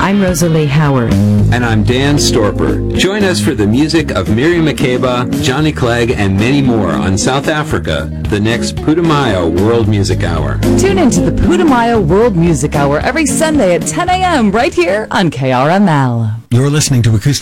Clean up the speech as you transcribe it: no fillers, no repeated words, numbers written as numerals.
I'm Rosalie Howard. And I'm Dan Storper. Join us for the music of Miriam Makeba, Johnny Clegg, and many more on South Africa, the next Putumayo World Music Hour. Tune into the Putumayo World Music Hour every Sunday at 10 a.m. right here on KRML. You're listening to Acoustic